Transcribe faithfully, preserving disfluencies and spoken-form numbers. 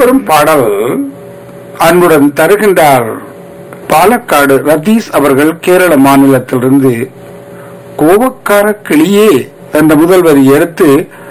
வரும் பாடல் அன்புடன் தருகின்றார் பாலக்காடு ரதீஷ் அவர்கள் கேரள மாநிலத்திலிருந்து. கோபக்கார கிளியே என்ற முதல் வரி எடுத்து